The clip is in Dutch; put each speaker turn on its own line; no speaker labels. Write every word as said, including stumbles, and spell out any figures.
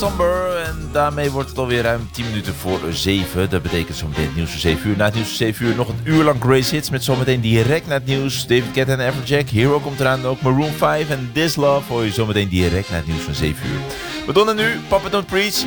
Somber. En daarmee wordt het alweer ruim tien minuten voor zeven. Dat betekent zometeen het nieuws voor zeven uur. Na het nieuws voor zeven uur nog een uur lang Grace Hits. Met zometeen direct naar het nieuws David Guetta en Everjack. Hero komt eraan ook. Maroon vijf en This Love hoor je zometeen direct naar het nieuws van zeven uur. We doen het nu. Papa Don't Preach.